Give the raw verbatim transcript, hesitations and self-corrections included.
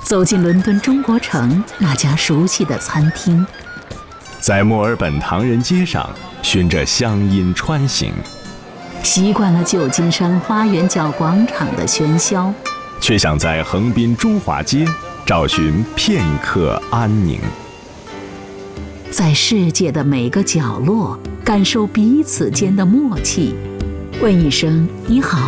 走进伦敦中国城那家熟悉的餐厅， 在墨尔本唐人街上循着乡音穿行， 习惯了旧金山花园角广场的喧嚣， 却想在横滨中华街找寻片刻安宁。 在世界的每个角落感受彼此间的默契，问一声你好，